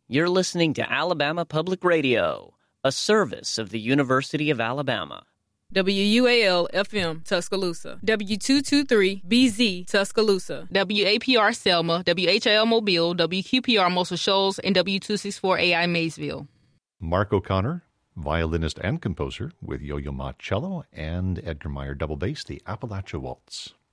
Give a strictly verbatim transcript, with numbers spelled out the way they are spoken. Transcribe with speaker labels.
Speaker 1: You're listening to Alabama Public Radio, a service of the University of Alabama.
Speaker 2: W U A L F M Tuscaloosa, W two twenty-three B Z Tuscaloosa, W A P R Selma, W H L Mobile, W Q P R Muscle Shoals, and W two sixty-four A I Maysville.
Speaker 3: Mark O'Connor, violinist and composer with Yo-Yo Ma cello and Edgar Meyer double bass, the Appalachia Waltz.